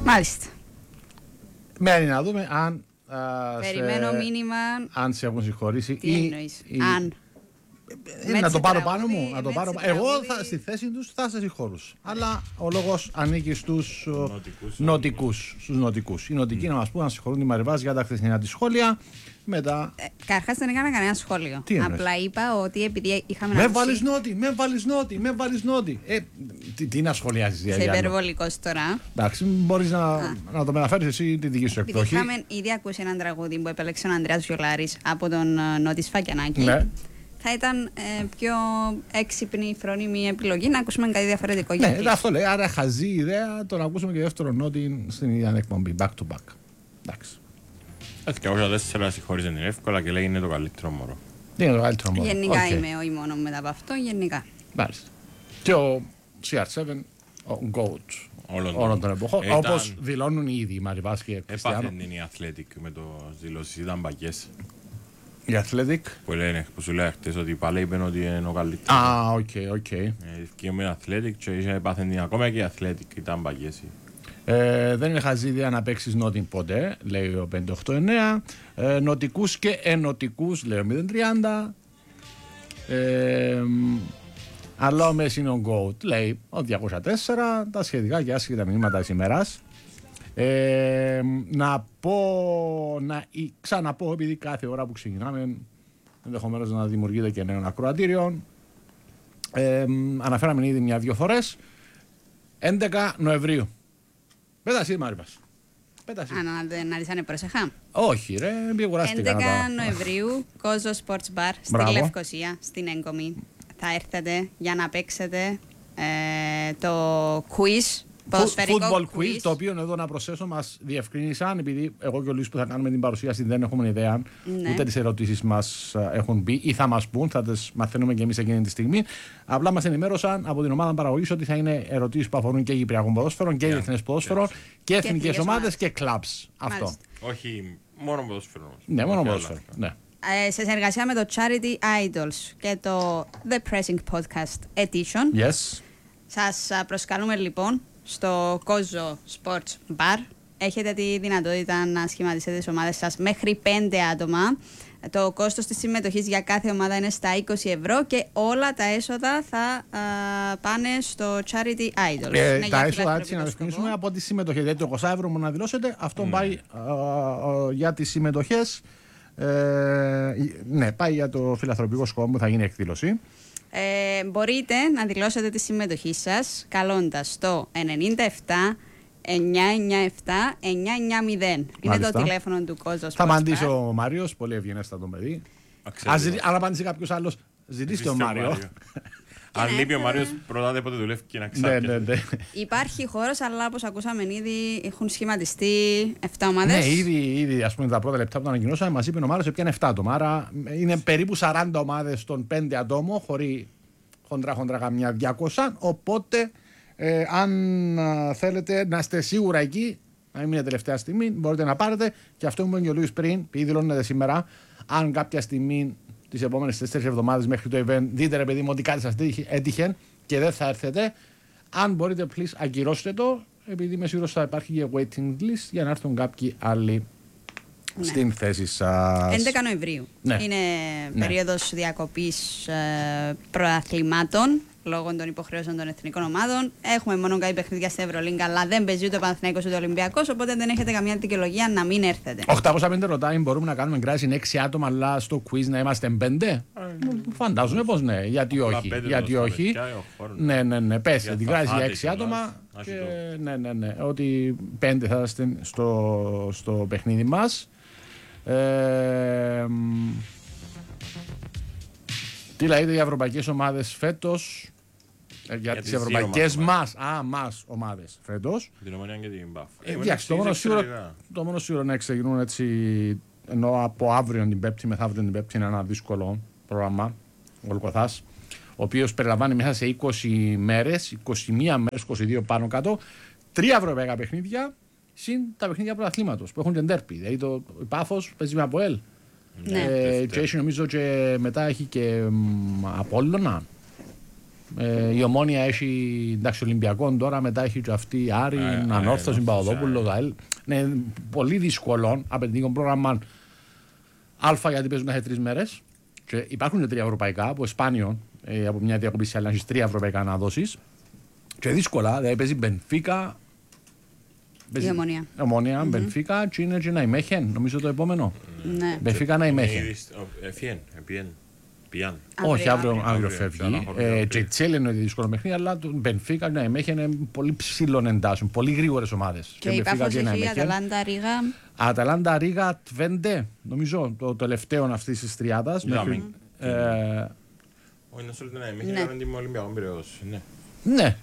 Μάλιστα. Μένει να δούμε αν. Περιμένω μήνυμα. Αν σε έχουν συγχωρήσει. Τι εννοείς? Αν. Να το πάρω πάνω μου. Εγώ στη θέση τους θα σε συγχωρούσα. Αλλά ο λόγος ανήκει στους νοτικούς. Οι νοτικοί να μας πούν να συγχωρούν τη Μαριβάς για τα χθεσινά της σχόλια. Μετά. Καρχάς δεν έκανα κανένα σχόλιο. Απλά είπα ότι επειδή είχαμε με βάλεις νότι. Τι να σχολιάζεις για σε υπερβολικός τώρα. Εντάξει, μπορείς να το μεταφέρεις εσύ τη δική σου εκδοχή. Είχαμε ήδη ακούσει έναν τραγούδι που επέλεξε ο Ανδρέας Βιολάρης από τον Νότι Σφακιανάκη. Ναι. Θα ήταν πιο έξυπνη, φρόνιμη επιλογή να ακούσουμε κάτι διαφορετικό. Ναι, αυτό λέει. Άρα χαζή ιδέα το να ακούσουμε και δεύτερο Νότι στην ίδια εκπομπή. Back to back. Εντάξει. Και εγώ δεν σε συγχωρίζουν την εύκολα και λέει είναι το καλύτερο μωρό. Είναι το καλύτερο μωρό. Γενικά είμαι όχι μόνο μετά από αυτό, γενικά. Μάλιστα. Και ο CR7, ο GOAT όλων των εποχών. Όπως δηλώνουν οι ίδιοι οι Μαριβάς και οι Κριστιανό. Έπαθεν είναι η Athletic με το δηλώσεις, ήταν παγιές. Η Athletic. Που σου λέει χτες ότι πάλι είπαν ότι είναι ο καλύτερος. Οκ. Και με Athletic και έπαθεν την ακόμα και η Athletic, ήταν παγιές. Δεν είναι χαζή ιδέα να παίξεις Νότιν ποτέ, λέει ο 589. Νοτικούς και ενωτικούς, λέει ο 030. Αλλά ο Μέση είναι ο GOAT, λέει ο 204. Τα σχετικά και άσχετα μηνύματα της ημέρας. Να ξαναπώ, επειδή κάθε ώρα που ξεκινάμε ενδεχομένως να δημιουργείται και νέο ακροατήριο. Αναφέραμε ήδη μια-δυο φορές. 11 Νοεμβρίου. Πέτασε, Μάριβας. Να ρισάνε πρόσεχα. Όχι, ρε, μην κουράστηκα. 11 Νοεμβρίου, Κόζο Sports Bar στη Λευκοσία, στην Έγκομη. Θα έρθετε για να παίξετε το quiz. Football quiz, το οποίο εδώ να προσθέσω μας διευκρίνησαν, επειδή εγώ και ο Λουίς που θα κάνουμε την παρουσίαση δεν έχουμε ιδέα, ούτε τις ερωτήσεις μας έχουν πει ή θα μας πούν, θα τις μαθαίνουμε και εμείς εκείνη τη στιγμή. Απλά μας ενημέρωσαν από την ομάδα παραγωγής ότι θα είναι ερωτήσεις που αφορούν και Κυπριακό ποδόσφαιρο και διεθνές ποδόσφαιρο και εθνικές ομάδες και clubs. Αυτό. Όχι, μόνο ποδόσφαιρο. Ναι, μόνο ποδόσφαιρο. Ναι. Σε συνεργασία με το Charity Idols και το The Pressing Podcast Edition. Yes. Σας προσκαλούμε λοιπόν στο Κόζο Sports Bar. Έχετε τη δυνατότητα να σχηματίσετε τις ομάδες σας μέχρι 5 άτομα. Το κόστος της συμμετοχής για κάθε ομάδα είναι στα 20 ευρώ και όλα τα έσοδα θα πάνε στο Charity Idols. Τα έσοδα, έτσι να διευκρινίσουμε, από τις συμμετοχές. Δηλαδή το 20 ευρώ που να δηλώσετε, αυτό πάει για τις συμμετοχές. Ναι, πάει για το φιλανθρωπικό σκοπό που θα γίνει εκδήλωση. Μπορείτε να δηλώσετε τη συμμετοχή σας καλώντας το 97 997 990. Είναι το τηλέφωνο του Κόζο Sports Bar. Θα απαντήσει ο Μάριος, πολύ ευγενέστατο παιδί. Αν απαντήσει κάποιος άλλος, ζητήστε ο Μάριο. Αν λείπει ο Μάριος, ρωτάτε πότε δουλεύει και να ξέρει. Ναι. Υπάρχει χώρος, αλλά όπως ακούσαμε ήδη έχουν σχηματιστεί 7 ομάδες. Ναι, ήδη ας πούμε τα πρώτα λεπτά που το ανακοινώσαμε, μας είπε ο Μάριος ότι πιάνε 7 άτομα. Άρα είναι περίπου 40 ομάδες των 5 ατόμων, χωρί χοντρά καμιά 200. Οπότε, αν θέλετε να είστε σίγουρα εκεί, να μην είναι τελευταία στιγμή, μπορείτε να πάρετε. Και αυτό που είπε και ο Λουίς πριν, επειδή δηλώνετε σήμερα, αν κάποια στιγμή τις επόμενες 4 εβδομάδες μέχρι το event δείτε ρε παιδί μου ότι κάτι σας έτυχε και δεν θα έρθετε, αν μπορείτε please ακυρώστε το, επειδή είμαι σίγουρος θα υπάρχει και waiting list για να έρθουν κάποιοι άλλοι στην θέση σας. 11 Νοεμβρίου είναι περίοδος διακοπής προαθλημάτων λόγω των υποχρεώσεων των εθνικών ομάδων. Έχουμε μόνο κάτι παιχνίδια στην Ευρωλίγκα, αλλά δεν παίζει ούτε ο Παναθηναϊκός ούτε ο Ολυμπιακός, οπότε δεν έχετε καμία δικαιολογία να μην έρθετε. 805 ρωτάει, μπορούμε να κάνουμε γκράση 6 άτομα, αλλά στο quiz να είμαστε 5. Φαντάζομαι πως ναι, γιατί όχι. Γιατί όχι. Ναι, πέστε την γκράση για 6 άτομα. Ναι, ότι 5 θα είστε στο παιχνίδι μας. Τι λέτε για ευρωπαϊκές ομάδες φέτος? Για τις ευρωπαϊκές μας ομάδες φέτος. Την Ομονία και την Μπαφ. Το μόνο σίγουρο να ξεκινούν έτσι, ενώ από αύριο την Πέμπτη, μεθαύριο την Πέμπτη είναι ένα δύσκολο πρόγραμμα, ο Γολγοθάς, ο οποίος περιλαμβάνει μέσα σε 20 μέρες, 21 μέρες, 22 πάνω κάτω, 3 ευρωπαϊκά παιχνίδια, συν τα παιχνίδια πρωταθλήματος που έχουν την τέρπη. Δηλαδή το Πάφος παίζει με ΑΠΟΕΛ. Και έχει νομίζω και μετά έχει και Απόλλωνα. Η Ομόνια έχει εντάξει Ολυμπιακό τώρα, μετά έχει και αυτή η Άρη, Ανόρθωση, Παπαδόπουλο, ΑΕΛ. Ναι, πολύ δύσκολο, απαιτητικό πρόγραμμα Α γιατί παίζουν κάθε 3 μέρες. Και υπάρχουν και 3 ευρωπαϊκά, από σπάνιο από μια διακοπή σε άλλη να έχεις 3 ευρωπαϊκά να δώσεις. Και δύσκολα, δηλαδή παίζει Μπενφίκα. Η Ομόνια. Ομόνια, Μπενφίκα, και είναι και να ημέχεν, νομίζω το επόμενο. Ναι. Μπενφίκα να ημέχεν. Όχι, αύριο φεύγει. Και η Τσέλη είναι δύσκολο παιχνίδι, αλλά το Μπενφίκα να ημέχεν είναι πολύ ψηλών εντάσεων, πολύ γρήγορες ομάδες. Και η Πάφος έχει η Αταλάντα Ρίγα. Αταλάντα Ρίγα Τβέντε, νομίζω, το τελευταίο αυτής της τριάδας. Όχι, να σου λέτε να ημέχεν, αλλά είναι Ολυμπιακό Πειραιώς. Ναι.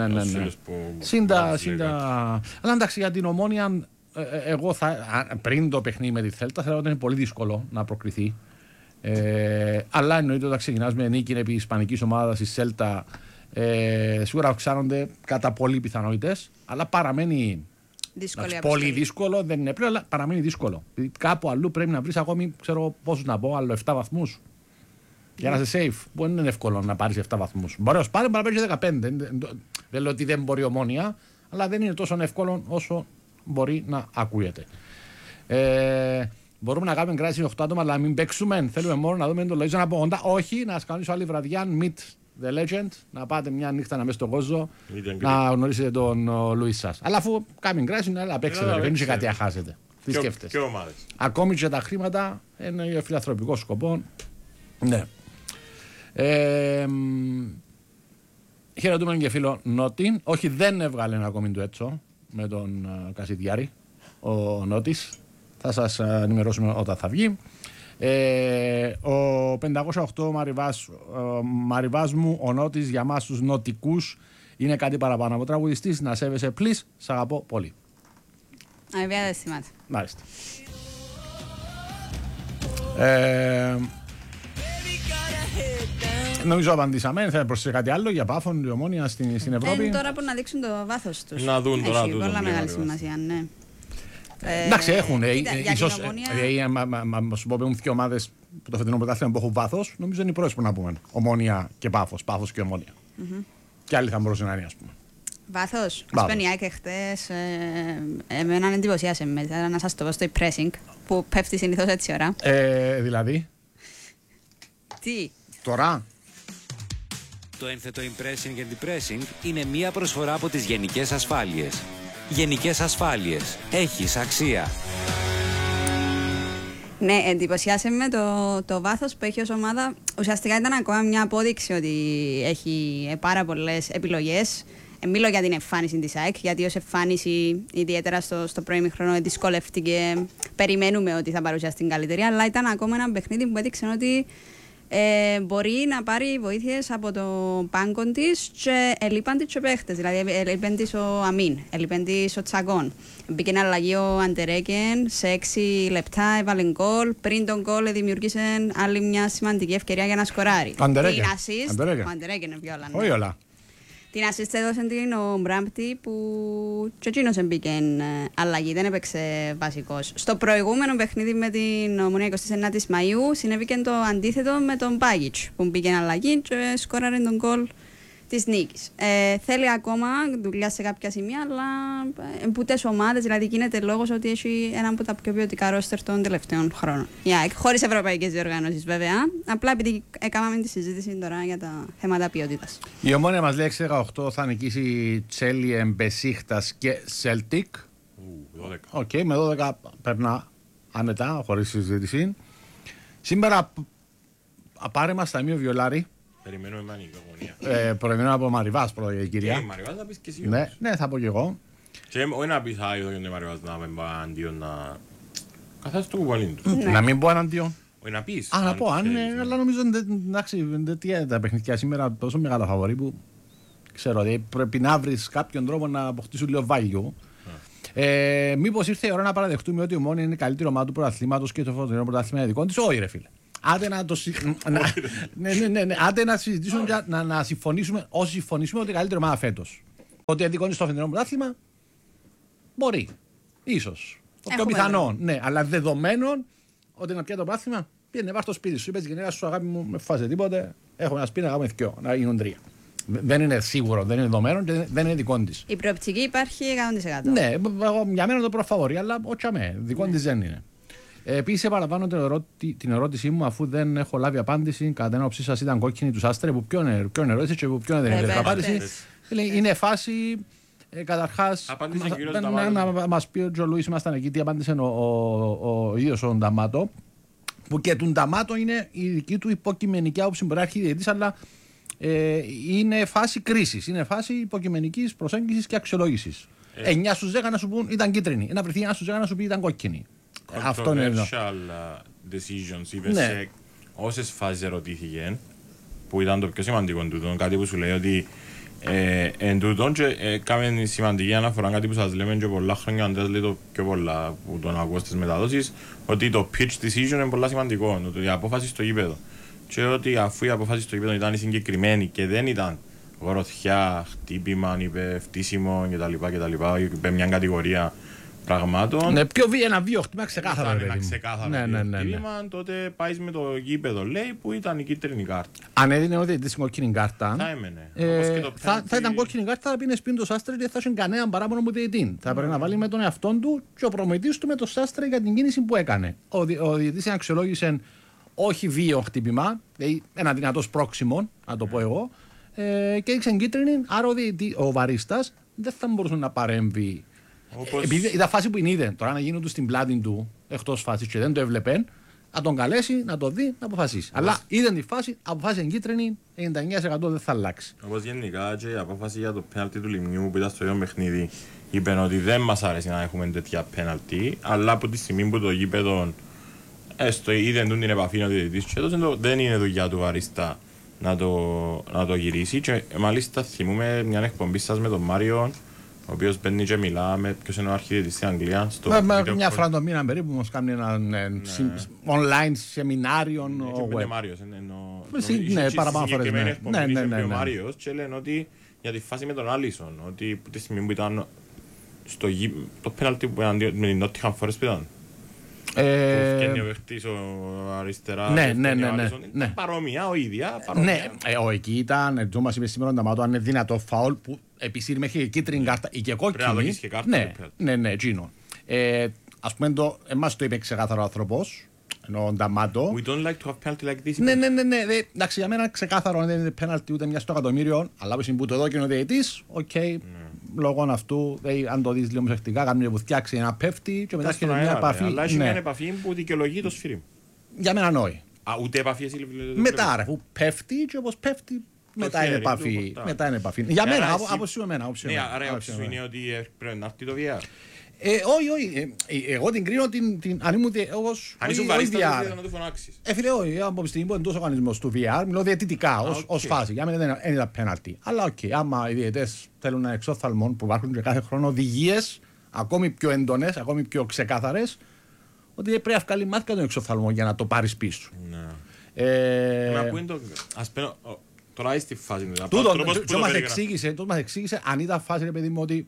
Αλλά εντάξει, για την Ομόνια, εγώ πριν το παιχνίδι με τη Θέλτα, θεωρώ ότι είναι πολύ δύσκολο να προκριθεί. Αλλά εννοείται όταν ξεκινάς με νίκη επί ισπανικής ομάδας η Σέλτα, σίγουρα αυξάνονται κατά πολύ πιθανότητες, αλλά παραμένει πολύ δύσκολο. Δεν είναι πλέον, αλλά παραμένει δύσκολο. Κάπου αλλού πρέπει να βρεις ακόμη, ξέρω πόσους να πω, άλλο 7 βαθμούς. Για να είσαι safe, που δεν είναι εύκολο να πάρεις 7 βαθμούς. Μπορεί να πάρει, μπορεί να πάρει 15. Δεν λέω ότι δεν μπορεί η Ομόνια, αλλά δεν είναι τόσο εύκολο όσο μπορεί να ακούγεται. Μπορούμε να κάνουμε κράτηση 8 άτομα, αλλά μην παίξουμε. Θέλουμε μόνο να δούμε το Λοίζο να πω. Όχι, να σας κανονίσω άλλη βραδιά. Meet the legend. Να πάτε μια νύχτα να μέσα στον κόσμο να γνωρίσετε τον Λουίς σας. Αλλά αφού κάνουμε κράτηση, να παίξετε. Δεν είναι κάτι να χάσετε. Τι σκέφτεσαι. Ακόμη και τα χρήματα είναι για φιλανθρωπικό σκοπό. Ναι. Χαιρετούμε και φίλο Νότι. Όχι, δεν έβγαλε ένα ακόμη του έτσο με τον Κασιδιάρη ο Νότης. Θα σας ενημερώσουμε όταν θα βγει. Ο 508 Μαριβάς μου, ο Νότης για μας τους νοτικούς είναι κάτι παραπάνω από τραγουδιστής. Να σέβεσαι, please. Σ' αγαπώ πολύ. Βέβαια δεν θυμάται. Μάλιστα. Νομίζω απαντήσαμε. Θα προσθέσει κάτι άλλο για Πάφων, η Ομόνια στην Ευρώπη. Τώρα που να δείξουν το βάθος τους. Να δουν τώρα. Έχει πολλά μεγάλη σημασία, ναι. Εντάξει, έχουν. Ίσως, να σου πω, έχουν δύο ομάδες που το φετινό πρωτάθλημα που έχουν βάθος. Νομίζω είναι οι πρώτες που να πούμε. Ομόνια και Πάφος. Πάφος και Ομόνια. Και άλλοι θα μπορούσαν να είναι, ας πούμε. Βάθος. Ας πούμε, η ΑΕΚ χτες εμένα εντυπωσίασε μετά να σας το πω στο pressing που πέφτει συνήθως έτσι ώρα. Δηλαδή. Τι. Τώρα. Το ένθετο impressing και depressing είναι μία προσφορά από τις Γενικές Ασφάλειες. Γενικές Ασφάλειες. Έχεις αξία. Ναι, εντυπωσιάσε με το βάθος που έχει ως ομάδα. Ουσιαστικά ήταν ακόμα μια απόδειξη ότι έχει πάρα πολλές επιλογές. Μιλώ για την εμφάνιση της ΑΕΚ, γιατί ως εμφάνιση, ιδιαίτερα στο πρώην ημίχρονο, δυσκολεύτηκε. Περιμένουμε ότι θα παρουσιάσει την καλύτερη, αλλά ήταν ακόμα ένα παιχνίδι που έδειξε ότι μπορεί να πάρει βοήθειες από το πάγκο της και ελείπαν της και παίχτες. Δηλαδή, ελείπαν της ο Αμίν, ελείπαν της ο Τσακών. Μπήκε αλλαγή ο Αντερέκεν, σε 6 λεπτά έβαλε γκολ. Πριν τον γκολ δημιούργησε άλλη μια σημαντική ευκαιρία για να σκοράρει. Αντερέκεν. Ο Αντερέκεν πιο όλα. Όχι όλα. Την assist έδωσε την ο Μπράμπτη που και εκείνος μπήκε αλλαγή, δεν έπαιξε βασικός. Στο προηγούμενο παιχνίδι με την Ομονία 29 Μαΐου συνέβηκε το αντίθετο με τον Μπάγιτς που μπήκε αλλαγή και σκόραρε τον γκολ της νίκης. Θέλει ακόμα δουλειά σε κάποια σημεία, αλλά εμπούτες ομάδες, δηλαδή γίνεται λόγος ότι έχει ένα από τα πιο ποιοτικά ρόστερ των τελευταίων χρόνων. Χωρίς ευρωπαϊκές διοργανώσεις βέβαια, απλά επειδή έκαναμε τη συζήτηση τώρα για τα θέματα ποιότητας. Η Ομόνια μας λέει 6-18 θα νικήσει Τσέλιε, Μπεσίχτας και Σέλτικ. Οκ, με 12 περνά άνετα, χωρίς συζήτηση. Σήμερα πάρε μας ταμείο Βιολάρη. Περιμένουμε μανικογωνία. Προηγούμενο από Μαριβάς πρώτα η κυρία. Μαριβάς θα πεις και εσύ. Ναι, θα πω και εγώ. Και όχι να πεις άγιο για Μαριβάς να μην πω αντίον να... Καθάσεις το κουβαλήν του. Να μην πω αντίον. Όχι να πεις. Να πω, αλλά νομίζω ότι τα παιχνίδια σήμερα τόσο μεγάλα φαβορί που ξέρω ότι πρέπει να βρεις κάποιον τρόπο να αποκτήσουν λίγο value. Μήπως ήρθε η ώρα να παραδεχτούμε ότι η Ομόνια είναι η καλύτερη ομάδα του πρωταθλήματος και το φωτεινό πρωταθλήμα δικό της? Όχι, ρε φίλε. Άντε να συζητήσουμε, να συμφωνήσουμε, όσοι συμφωνήσουμε ότι η καλύτερη ομάδα φέτος. Ότι αδικώνει στο φετινό πρωτάθλημα, μπορεί. Ίσως. Το πιο πιθανό. Ναι, αλλά δεδομένων ότι να πιάσει το πρωτάθλημα, πήγαινε πάρ' στο σπίτι σου. Είπες γυναίκα σου, αγάπη μου, με φάσε τίποτε. Έχουμε ένα σπίτι να κάνουμε δυο, να γίνουν 3. Δεν είναι σίγουρο, δεν είναι δεδομένο και δεν είναι δικό της. Η προοπτική υπάρχει 100%. Ναι, για μένα είναι το προφαβορί, αλλά όχι αμέ, δικό της δεν είναι. Επίσης, επαναλαμβάνω την ερώτησή μου, αφού δεν έχω λάβει απάντηση. Κατά την άποψή σας, ήταν κόκκινη του Άστρε, που ποιον ερώτησε και που ποιον δεν έδωσε απάντηση. Είναι φάση. Καταρχάς, να μας πει ο Τζο Λούις, ήμασταν εκεί, τι απάντησε ο ίδιος ο Νταμάτο. Που και του Νταμάτο είναι η δική του υποκειμενική άποψη, μπορεί να έρχεται διαιτητής, αλλά είναι φάση κρίσης. Είναι φάση υποκειμενικής προσέγγισης και αξιολόγησης. 9 στους 10 να σου πούν ήταν κίτρινη. Να βρεθεί 1 στους 10 να σου πει ήταν κόκκινη. Αυτό είναι εδώ. Controversial decisions, είπε σε όσες φάσεις ερωτήθηκε, που ήταν το πιο σημαντικό τούτο, κάτι που σου λέει ότι εν τούτον και κάμε σημαντική αναφορά, κάτι που σας λέμε και πολλά χρόνια, αν δεν λέει το πιο πολλά που τον ακούω στις μεταδόσεις, ότι το pitch decision είναι πολλά σημαντικό, ότι η απόφαση στο γήπεδο. Και ότι αφού η απόφαση στο γήπεδο ήταν συγκεκριμένη και δεν ήταν γροθιά, χτύπημα, φτύσιμο κτλ. Είπε μια κατηγορία πραγμάτων. Ναι, ένα βίο χτύπημα ξεκάθαρο. Ένα ξεκάθαρο χτύπημα, τότε πάει με το γήπεδο, λέει, που ήταν η κίτρινη κάρτα. Αν έδινε ότι ήταν κόκκινη κάρτα, θα έμενε. Θα ήταν κόκκινη κάρτα, θα πήγαινε σπίτι το Σάστρε και θα είχε κανένα παράπονο που διαιτητή. Θα πρέπει να βάλει με τον εαυτό του και ο προμηθευτής του με το Σάστρε για την κίνηση που έκανε. Ο διαιτητής αξιολόγησε όχι βίο χτύπημα, δηλαδή ένα δυνατό σπρώξιμο, να το πω εγώ, και έδειξε κίτρινη, άρα ο βαρίστας δεν θα μπορούσε να παρέμβει. Επειδή ήταν φάση που είδε, τώρα να γίνονται στην πλάτη του εκτός φάσης και δεν το έβλεπε, να τον καλέσει, να το δει, να αποφασίσει. Αλλά είδε τη φάση, αποφάσισε κίτρινη, 99% δεν θα αλλάξει. Όπως γενικά και η απόφαση για το πέναλτι του Λιμνιού που ήταν στο ίδιο παιχνίδι, είπε ότι δεν μας αρέσει να έχουμε τέτοια πέναλτι, αλλά από τη στιγμή που το γήπεδο έστω είδε την επαφή ο διαιτητής και δεν είναι δουλειά του βαριστά να το γυρίσει. Και μάλιστα θυμούμε μια εκπομπή σας με τον Μάριο, ο οποίος παίρνει και μιλά με ποιος είναι ο αρχιδιετής στην Αγγλία. Μια φορά το μήνα περίπου μας κάνει ένα online σεμινάριο. Και είναι Μάριος. Ναι, παραπάνω φορές. Ναι, ο Μάριος και λένε ότι για τη φάση με τον Άλισον, ότι τη στιγμή που ήταν το πέναλτι που ήταν με την Nottingham Forest που ήταν. Που φτιάχνει ο παίχτης ο αριστερά. Ναι. Παρόμοια, ο ίδια. Ναι, εκεί ήταν, εδώ μας είπε σήμερα ο Νταμάτο, αν είναι δυνατό φαουλ που επισύρει μέχρι κίτρινη κάρτα ή και κόκκινη. Πρέπει να δοκίσει και κάρτα. Ναι, εκείνο. Ας πούμε, εμάς το είπε ξεκάθαρο ο άνθρωπος, ενώ ο Νταμάτο. We don't like to have penalty like this. Ναι. Εντάξει, για μένα ξεκάθαρο δεν είναι πέναλτι ούτε μια στο εκατομμύριο, αλλά που το δόκινο διαιτητής, οκ. Λόγω αυτού, αν το δεις λίγο προσεκτικά, κάνουν που φτιάξει ένα πέφτει και μετά έχει μια επαφή. Αλλά έχει μια επαφή που δικαιολογεί το σφυρί. Για μένα νόη. Ούτε επαφή εσύ μετά ρε, που πέφτει και όπως πέφτει μετά είναι επαφή. Για μένα, άποψη εμένα. Ναι, άρα η άποψη σου είναι ότι πρέπει να έρθει το VR. Όχι. Εγώ την κρίνω αν ήμουν αν ήσουν βαρίστας να το φωνάξεις. Φίλε, όχι, από τη στιγμή που είναι τόσο οργανισμός του VR, μιλώ διαιτητικά ως φάση. Για μένα δεν είναι πέναλτι. Αλλά οκ, άμα οι διαιτητές θέλουν ένα εξώφθαλμο που υπάρχουν και κάθε χρόνο οδηγίες ακόμη πιο έντονες, ακόμη πιο ξεκάθαρες, ότι πρέπει να βγάλει μάθηκα τον εξώφθαλμο για να το πάρεις πίσω. Μα πού είναι το... Ας πένω... Τώρα είσαι στη φάση. Τούτο μας εξήγησε αν ήταν φάση, ρε παιδί μου, ότι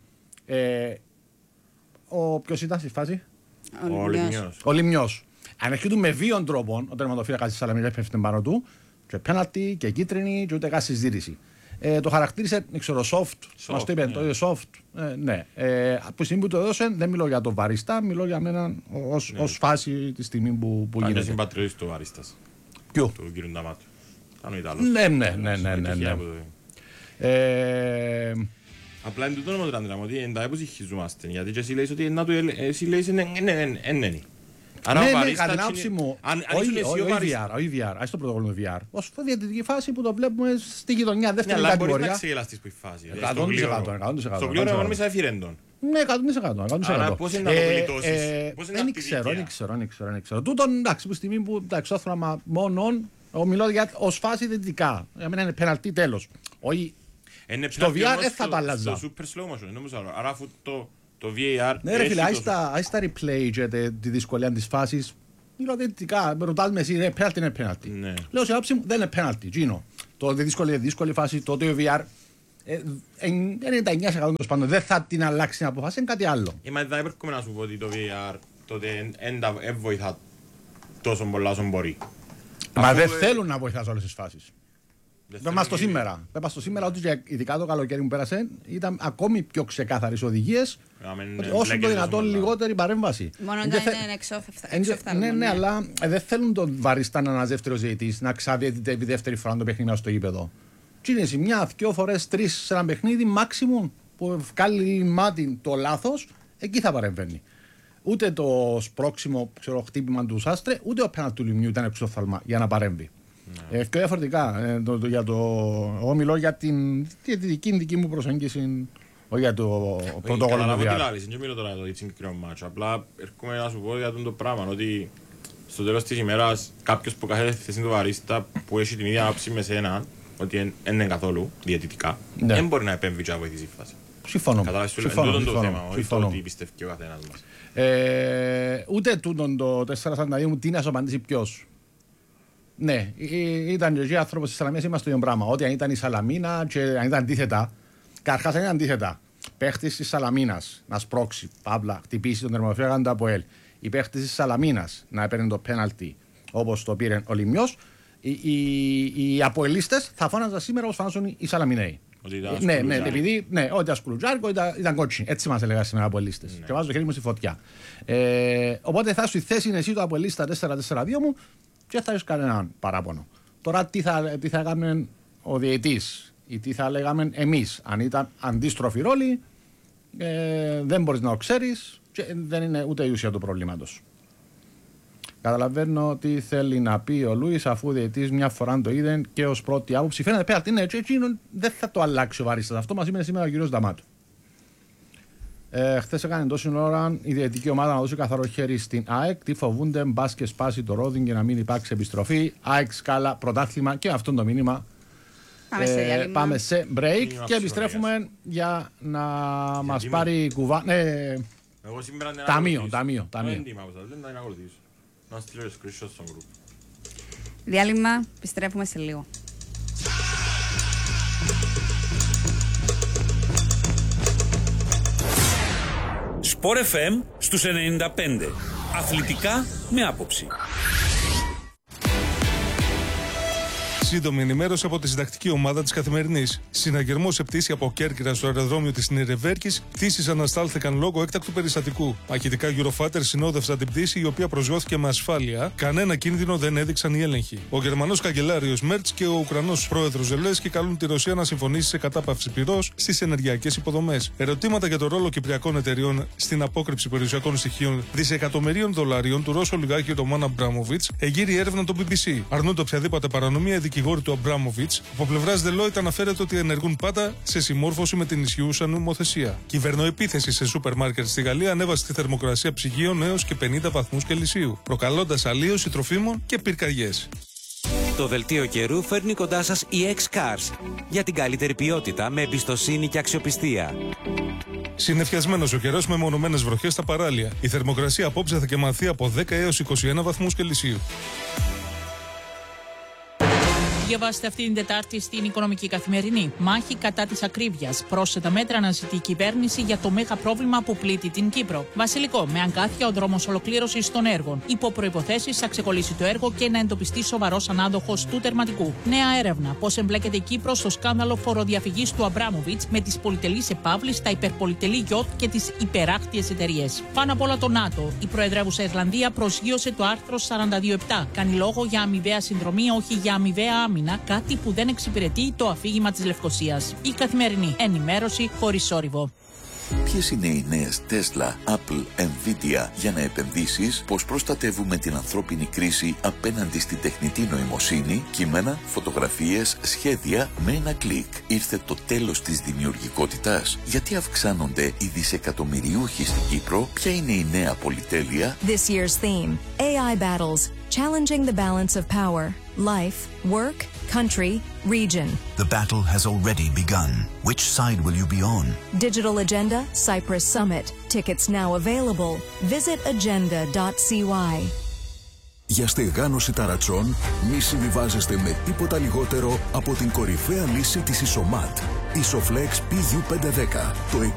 ποιος ήταν στη φάση? Ο Λιμνιός. Αν έρχεται με βίον τρόπον, ο τερματοφύλακας της Σαλαμίνας πέφτει πάνω του, και πέναλτι και κίτρινη και ούτε καν συζήτηση. Το χαρακτήρισε, δεν ξέρω, soft. Μας το είπε, το είπε soft. Ναι. Από τη στιγμή που το έδωσε, δεν μιλώ για το βαριστά, μιλώ για μένα ως φάση τη στιγμή που γίνεται. Είναι συμπατριώτης του βαριστάς. Ποιο? Του κ. Νταμάτου. Ήταν ο Ιταλός. Ναι. Απλά είναι τούτο όμως Αντρέα, ότι εντά που συγχυζόμαστε, γιατί και εσύ λέεις ότι εσύ λέεις ναι. Άρα ο κατά την άποψη μου, όχι VR, ας το πρωτοκόλλο VR, ως διαιτητική φάση που το βλέπουμε στη γειτονιά, δεύτερη κατηγορία. Αλλά μπορείς να ξεγελαστείς που η φάση. 100%. Στο πλήρωμα εγώ νομίζω έφυρεντον. Ναι, 100%. Άρα πώς είναι να το γλιτώσεις, πώς είναι να τη Δεν ξέρω. Τούτον, εντάξει, που στιγμή που τα εξώθραμα μόνον, μιλώ ως φάση διαιτητικά. Για μένα είναι πεναλτί τέλος. Όχι. Στο VR δεν θα το αλλάζα. Στο super slow motion, νομίζω. Άρα αφού το VAR... Ναι ρε φίλε, άσε τα replay και τη δυσκολία της φάσης. Μιλώ διαιτητικά, με ρωτάς με εσύ, είναι πέναλτι. Λέω σε άποψη μου, δεν είναι πέναλτι, Gino. Το δύσκολη φάση, το VR, 99% πάντων δεν θα την αλλάξει την αποφάση, είναι κάτι άλλο. Μα δεν έπρεπε να σου πω ότι το VAR τότε δεν βοηθά τόσο πολλά όσο μπορεί. Μα δεν θέλουν να βοηθάς όλες τις φάσεις. Πες το σήμερα ότι ειδικά το καλοκαίρι που πέρασε ήταν ακόμη πιο ξεκάθαρες οδηγίες. Όσο το δυνατόν λιγότερη παρέμβαση. Μόνο όταν είναι εξόφθαλμα. Ναι, αλλά δεν θέλουν τον βαριστά να είναι ένας δεύτερος διαιτητής να ξαδιαιτητεύει δεύτερη φορά το παιχνίδι στο γήπεδο. Τι είναι μια, 2 φορές, 3 σε ένα παιχνίδι, maximum που βγάλει μάτι το λάθος, εκεί θα παρεμβαίνει. Ούτε το σπρώξιμο χτύπημα του Σάστρε, ούτε ο πέναλτι του Λιμιού ήταν εξόφθαλμα για να παρέμβει. Πιο διαφορετικά. Εγώ μιλώ για την δική μου προσέγγιση, όχι για το πρωτόκολλο του Διάρ. Δεν μιλώ τώρα για το συγκεκριμένο μάτσο. Απλά έρχομαι να σου πω για το πράγμα. Ότι στο τέλος της ημέρας κάποιος που κάθεται στη θέση του βαρίστα που έχει την ίδια άποψη με σένα, ότι δεν είναι καθόλου διαιτητικά, δεν μπορεί να επέμβει και να βοηθήσει η φάση. Συμφωνώ. Καταλάβεις, είναι το θέμα, όχι το ότι πιστεύει και ο καθένας μας. Ούτε τούτον το 442 μου τι να σου απαντήσει ποιος. Ναι, ήταν και εκεί άνθρωπος της Σαλαμίνας, είμαστε το ίδιο πράγμα. Ότι αν ήταν η Σαλαμίνα και αν ήταν αντίθετα, καταρχάς αν ήταν αντίθετα, παίχτης της Σαλαμίνας να σπρώξει, παύλα, χτυπήσει τον τερματοφύλακα από ΕΛ, η παίχτης της Σαλαμίνας να έπαιρνε το πέναλτι όπως το πήρε ο Λιμιός, οι αποελίστες θα φώναζαν σήμερα όπως φάνασαν οι Σαλαμιναίοι. Ναι, επειδή ότι ασκουλουτζάρικο ήταν κότσι. Έτσι μας έλεγα σήμερα από ελίστες. Και βάζω το χέρι μου στη φωτιά. Οπότε θα σου θέση είναι εσύ το από ελίστα 4-4-2 μου και θα έχεις κανέναν παράπονο. Τώρα τι θα έκαμε ο διαιτής ή τι θα λέγαμε εμείς. Αν ήταν αντίστροφη ρόλη, δεν μπορείς να το ξέρεις και δεν είναι ούτε η ουσία του προβλήματος. Καταλαβαίνω τι θέλει να πει ο Λούις, αφού ο διαιτητής μια φορά το είδε και ως πρώτη άποψη. Φαίνεται πέρα, ναι, έτσι δεν θα το αλλάξει ο βαρίστας. Αυτό μας είπε σήμερα ο κύριος Νταμάτου. Χθες έκανε τόση ώρα η διαιτητική ομάδα να δώσει καθαρό χέρι στην ΑΕΚ. Τι φοβούνται, μπας και σπάσει το ρόδιν για να μην υπάρξει επιστροφή. ΑΕΚ σκάλα, πρωτάθλημα και αυτό το μήνυμα. Πάμε σε break και επιστρέφουμε για να μας πάρει κουβά. Ταμείο. Να στείλω screenshot στο group. Διάλειμμα, επιστρέφουμε σε λίγο. Sport FM στους 95. Αθλητικά με άποψη. Σύντομη ενημέρωση από τη συντακτική ομάδα της Καθημερινής. Συναγερμός σε πτήση από Κέρκυρα στο αεροδρόμιο της Νιρεβέρκης, πτήσεις αναστάλθηκαν λόγω έκτακτου περιστατικού. Μαχητικά Eurofighter συνόδευσαν την πτήση, η οποία προσγειώθηκε με ασφάλεια. Κανένα κίνδυνο δεν έδειξαν οι έλεγχοι. Ο Γερμανός καγκελάριος Μέρτς και ο Ουκρανός πρόεδρος Ζελένσκι καλούν τη Ρωσία να συμφωνήσει σε κατάπαυση πυρός στις ενεργειακές υποδομές. Ερωτήματα για το ρόλο κυπριακών εταιριών στην απόκρυψη περιουσιακών στοιχείων δισεκατομμυρίων δολαρίων του Ρώσου ολιγάρχη Ρωμάν Αμπράμοβιτς εγείρει έρευνα του BBC. Αρνούνται οποιαδήποτε παρανομία δικηγόροι του Αμπράμοβιτς. Από πλευράς Deloitte αναφέρεται ότι ενεργούν πάντα σε συμμόρφωση με την ισχύουσα νομοθεσία. Κυβερνοεπίθεση σε σούπερ μάρκετ στη Γαλλία ανέβασε τη θερμοκρασία ψυγείων έως και 50 βαθμούς Κελσίου, προκαλώντας αλλίωση τροφίμων και πυρκαγιές. Το δελτίο καιρού φέρνει κοντά σας η X-Cars για την καλύτερη ποιότητα με εμπιστοσύνη και αξιοπιστία. Συννεφιασμένος ο καιρός με μονομένες βροχές στα παράλια. Η θερμοκρασία απόψε θα κεμανθεί από 10 έως 21 βαθμούς Κελσίου. Διαβάστε αυτή την Τετάρτη στην Οικονομική Καθημερινή. Μάχη κατά της ακρίβειας. Πρόσθετα μέτρα αναζητεί η κυβέρνηση για το μέγα πρόβλημα που πλήττει την Κύπρο. Βασιλικό, με αγκάθια ο δρόμος ολοκλήρωσης των έργων. Υπό προϋποθέσεις θα ξεκολλήσει το έργο και να εντοπιστεί σοβαρός ανάδοχος του τερματικού. Νέα έρευνα. Πώς εμπλέκεται η Κύπρος στο σκάνδαλο φοροδιαφυγής του Αμπράμοβιτς με τις πολυτελείς επαύλεις, τα υπερπολιτελή γιότ και τις υπεράκτιες εταιρείες. Πάνω απ' όλα το ΝΑΤΟ. Η προεδρεύουσα Ιρλανδία προσγείωσε το άρθρο 42.7. Κάνει λόγο για αμοιβαία συνδρομή, όχι για αμοιβαία άμυνα. Κάτι που δεν εξυπηρετεί το αφήγημα της Λευκωσίας. Η Καθημερινή ενημέρωση χωρίς θόρυβο. Ποιες είναι οι νέες Tesla, Apple, Nvidia για να επενδύσεις, πώς προστατεύουμε την ανθρώπινη κρίση απέναντι στην τεχνητή νοημοσύνη, κείμενα, φωτογραφίες, σχέδια με ένα κλικ. Ήρθε το τέλος της δημιουργικότητας. Γιατί αυξάνονται οι δισεκατομμυριούχοι στην Κύπρο, ποια είναι η νέα πολυτέλεια. This year's theme, AI battles, challenging the balance of power, life, work, country, region. The battle has already begun. Which side will you be on? Digital Agenda, Cyprus Summit. Tickets now available. Visit agenda.cy. Για στεγάνωση ταρατσών, μη συμβιβάζεστε με τίποτα λιγότερο από την κορυφαία λύση της Isomat. Isoflex PU510. Το